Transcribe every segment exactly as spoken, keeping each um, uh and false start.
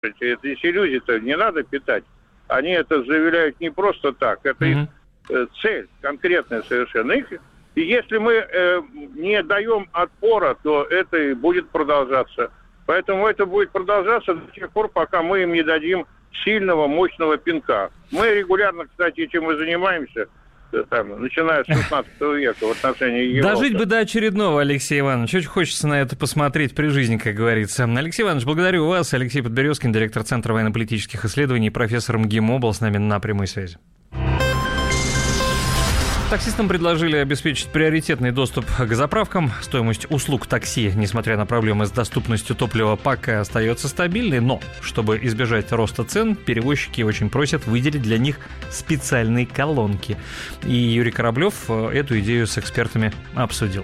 Эти иллюзии-то не надо питать. Они это заявляют не просто так. Это mm-hmm. их э, цель конкретная совершенно. Их, и если мы э, не даем отпора, то это и будет продолжаться. Поэтому это будет продолжаться до тех пор, пока мы им не дадим сильного, мощного пинка. Мы регулярно, кстати, этим и занимаемся, там, начиная с шестнадцатого века в отношении Европы. Дожить бы до очередного, Алексей Иванович. Очень хочется на это посмотреть при жизни, как говорится. Алексей Иванович, благодарю вас. Алексей Подберезкин, директор Центра военно-политических исследований, профессор МГИМО, с нами на прямой связи. Таксистам предложили обеспечить приоритетный доступ к заправкам. Стоимость услуг такси, несмотря на проблемы с доступностью топлива, пока остается стабильной. Но, чтобы избежать роста цен, перевозчики очень просят выделить для них специальные колонки. И Юрий Кораблев эту идею с экспертами обсудил.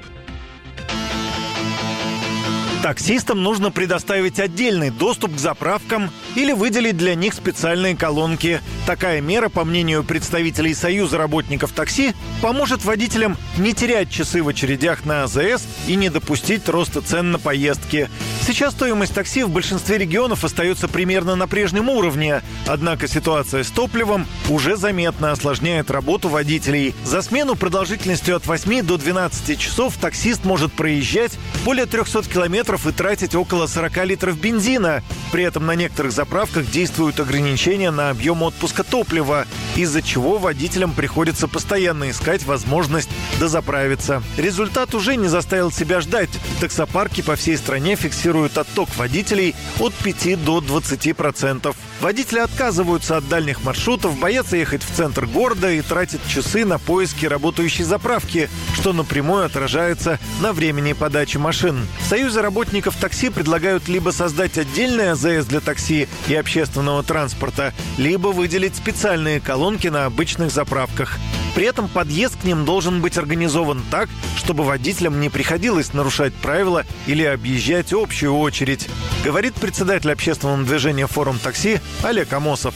Таксистам нужно предоставить отдельный доступ к заправкам или выделить для них специальные колонки. Такая мера, по мнению представителей Союза работников такси, поможет водителям не терять часы в очередях на АЗС и не допустить роста цен на поездки. Сейчас стоимость такси в большинстве регионов остается примерно на прежнем уровне. Однако ситуация с топливом уже заметно осложняет работу водителей. За смену продолжительностью от восьми до двенадцати часов таксист может проезжать более трехсот километров и тратить около сорока литров бензина. При этом на некоторых заправках действуют ограничения на объем отпуска топлива, из-за чего водителям приходится постоянно искать возможность дозаправиться. Результат уже не заставил себя ждать. Таксопарки по всей стране фиксируют отток водителей от пяти до двадцати процентов. Водители отказываются от дальних маршрутов, боятся ехать в центр города и тратят часы на поиски работающей заправки, что напрямую отражается на времени подачи машин. В Союзе работников такси предлагают либо создать отдельный АЗС для такси и общественного транспорта, либо выделить специальные колонки на обычных заправках. При этом подъезд к ним должен быть организован так, чтобы водителям не приходилось нарушать правила или объезжать общую очередь, говорит председатель общественного движения «Форум такси» Олег Амосов.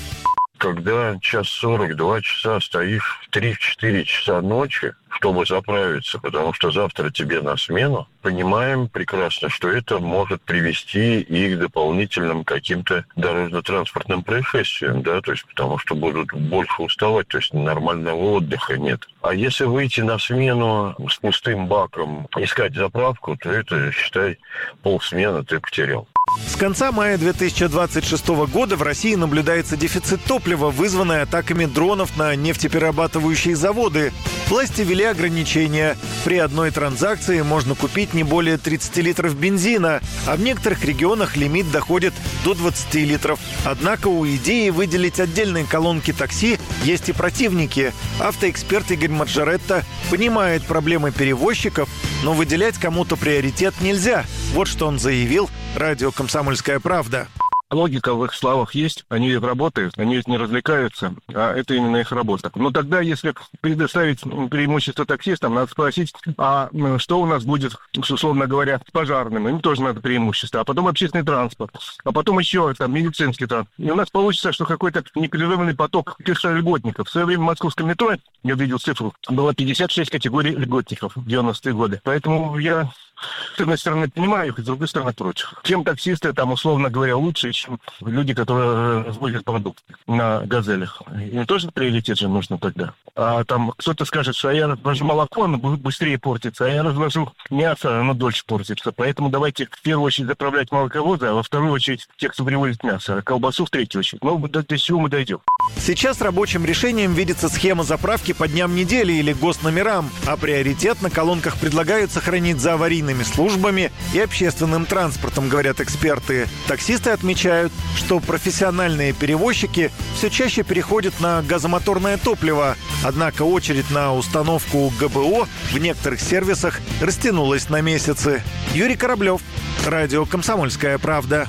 Когда час сорок, два часа стоишь в три-четыре часа ночи, чтобы заправиться, потому что завтра тебе на смену, понимаем прекрасно, что это может привести и к дополнительным каким-то дорожно-транспортным происшествиям, да, то есть потому что будут больше уставать, то есть нормального отдыха нет. А если выйти на смену с пустым баком, искать заправку, то это, считай, полсмены ты потерял. С конца мая две тысячи двадцать шестого года в России наблюдается дефицит топлива, вызванный атаками дронов на нефтеперерабатывающие заводы. Власти ввели ограничения. При одной транзакции можно купить не более тридцати литров бензина, а в некоторых регионах лимит доходит до двадцати литров. Однако у идеи выделить отдельные колонки такси есть и противники. Автоэксперт Игорь Маржаретто понимает проблемы перевозчиков, но выделять кому-то приоритет нельзя. Вот что он заявил радио «Комсомольская правда». Логика в их словах есть, они работают, они ведь не развлекаются, а это именно их работа. Но тогда, если предоставить преимущество таксистам, надо спросить, а что у нас будет, условно говоря, с пожарным? Им тоже надо преимущество, а потом общественный транспорт, а потом еще там медицинский транспорт. И у нас получится, что какой-то непрерывный поток каких-то льготников. В свое время в московском метро, я видел цифру, было пятьдесят шесть категорий льготников в девяностые годы. Поэтому я... С одной стороны, понимаю их, с другой стороны, против. Чем таксисты, там, условно говоря, лучше, чем люди, которые развозят продукты на газелях. Им тоже приоритет же нужно тогда. А там кто-то скажет, что я развожу молоко, оно быстрее портится, а я развожу мясо, оно дольше портится. Поэтому давайте в первую очередь заправлять молоковозы, а во вторую очередь те, кто привозит мясо, а колбасу в третью очередь. Ну, до, до чего мы дойдем? Сейчас рабочим решением видится схема заправки по дням недели или госномерам, а приоритет на колонках предлагают сохранить за аварийными службами и общественным транспортом, говорят эксперты. Таксисты отмечают, что профессиональные перевозчики все чаще переходят на газомоторное топливо. Однако очередь на установку ГБО в некоторых сервисах растянулась на месяцы. Юрий Кораблев, радио «Комсомольская правда».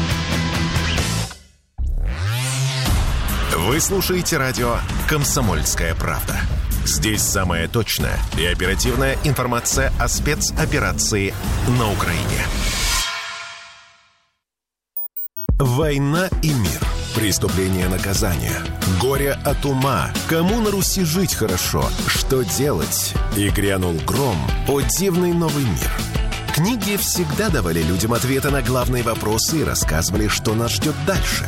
Вы слушаете радио «Комсомольская правда». Здесь самая точная и оперативная информация о спецоперации на Украине. Война и мир. Преступление, наказание. Горе от ума. Кому на Руси жить хорошо? Что делать? И грянул гром. О дивный новый мир. Книги всегда давали людям ответы на главные вопросы и рассказывали, что нас ждет дальше.